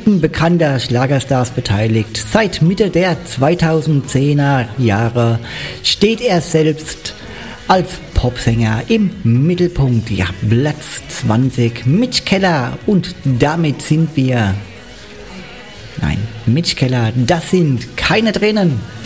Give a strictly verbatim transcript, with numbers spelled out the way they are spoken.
Projekten bekannter Schlagerstars beteiligt. Seit Mitte der zweitausendzehner Jahre steht er selbst als Popsänger im Mittelpunkt. Ja, Platz zwanzig, Mitch Keller, und damit sind wir... Nein, Mitch Keller, das sind keine Tränen.